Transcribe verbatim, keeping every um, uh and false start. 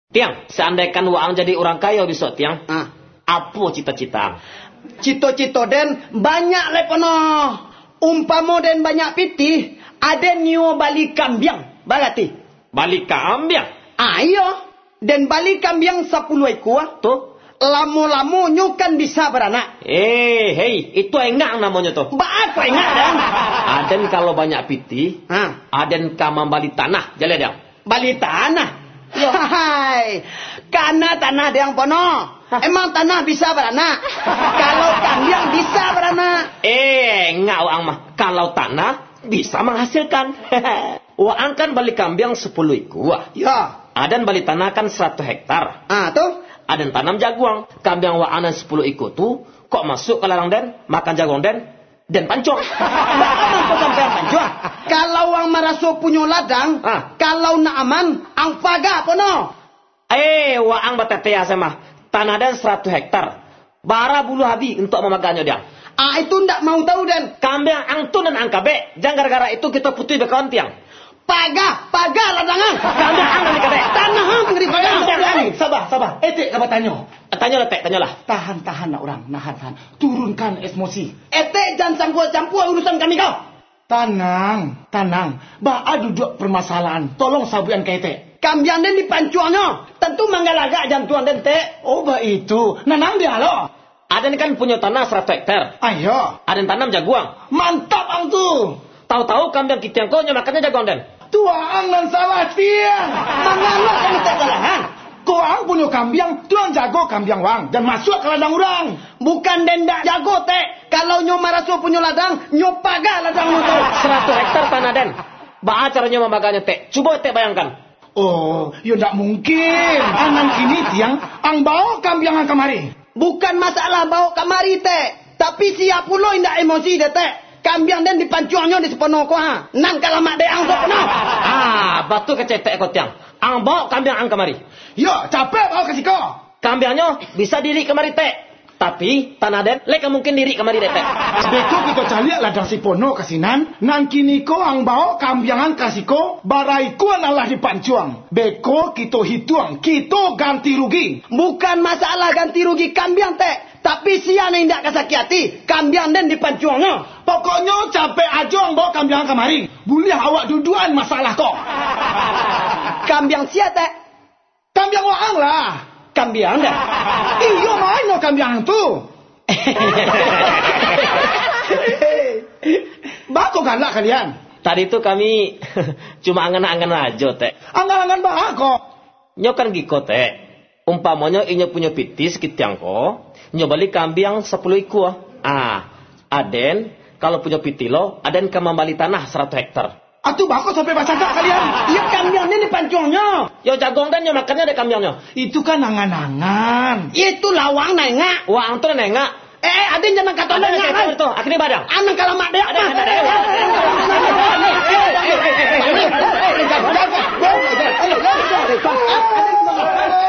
Tiang, seandainya waang jadi orang kaya besok tiang. Ah. Apa cita-cita? Cito-cito den banyak le pono. Umpamo den banyak pitih, ada nyo balik kambiang. Berarti Balik ke ambiang. ayo dan balik kambiang sepuluh ekor Tuh. lamu-lamu nyo kan bisa beranak. Eh, hei, itu enggak namanya tuh. Ba apa ingat dan? Aden kalau banyak piti, Ah, aden kamam balik tanah, jalan dia. balik tanah. Hai, karena tanah yang pono. Emang tanah bisa beranak? Kalau kambiang bisa beranak. Eh, enggak waang mah. Kalau tanah bisa menghasilkan. Waang kan balik kambing sepuluh ekor. Ya. Aden balik tanah kan seratus hektar. Ah tuh. Aden tanam jaguang. Kambing waang dan sepuluh ekor tuh kok masuk ke larang den, makan jaguang den, dan pancong. Bagaimana kau sampai pancong? Kalau ang maraso punya ladang, Ah. kalau nak aman, ang paga pono. Eh, waang batetea sama. Tanah den seratus hektar. Bara bulu habi untuk memaganya dia. Ah itu ndak mau tahu dan Kambing angtun dan angkabe. Jangan gara-gara itu kita putih bekawan tiang. paga, paga ladangan. Kambing ang dan kabe. Tanah ang ngeri paga. Sabar, sabar. Etik kabar tanya. Tanya lah, tek, tanya lah. Tahan, tahan nak orang. Nahan, tahan. Turunkan emosi. Ete jangan campur-campur urusan kami kau. Tenang, tenang. Ba'a duduk permasalahan. Tolong sabuan kete. Kambiang den dipancuannya. Tentu manggalaga jantuan den te. Oh, ba itu. Nanang dia lo. Aden kan punya tanah seratus hektar. Ayo. Aden tanam jaguang. Mantap ang tu. Tahu-tahu kambing kita yang kau makannya jaguang den. Tua ang nan salah tiang. Mangalo kan tak salahan. Kau ang punya kambiang, tuan jago kambiang wang. Dan masuk ke ladang orang. Bukan den dak jago te. Kalau nyo maraso punya ladang, nyo paga ladang nyo tu. seratus hektar tanah den. Ba'a caranya memaganya tek. Coba tek bayangkan. Oh, ya tak mungkin. Anan kini tiang, ang bawa kambiang ang kamari. Bukan masalah bawa kamari te. Tapi siap pulo indak emosi de te. Kambiang den dipancuannya di sepenuh ko ha. Nang kalamak de ang sepenuh. Ah, batu kecetek kau tiang. Ang bawa kambing ang kemari. Ya, capek bawa kasih kau. Kambingnya bisa diri kemari tek. Tapi tanah den leka mungkin diri kemari tek. Beko kita cari ladang si pono kasinan. Nang kini ko ang bawa kambiangan kasih ko. Barai ko adalah dipancuang. Beko kita hitung. Kita ganti rugi. Bukan masalah ganti rugi kambiang te. Tapi sian indak kasakiati. Kambiang den dipancuannya. Pokoknya capek aja ang bawa kambiangan kemari. Boleh awak duduan masalah kok. Kambiang sia te. Kambiang waang lah. Kambiang dah. Iyo main no kambiang tu. Bako galak kalian. Tadi itu kami cuma angan-angan aja tek. Angan-angan bako. Nyo kan giko tek. Umpamanya inyo punya pitis kitiang ko. Nyo balik kambing sepuluh ekor. Ah, aden kalau punya pitilo, aden kamambali tanah seratus hektar. Atuh bako sampai baca tak kalian. Iya kambiang den dipancuannya. Yo jagung dan yo makannya ada kambingnya. Itu kan angan-angan. Itu lawang nengak. Wah, antu nengak. Eh, aden jangan kata Ada nengak. nengak itu. Akhirnya badang. Anang kalamak de. Ada, ada, ada. Jago, jago.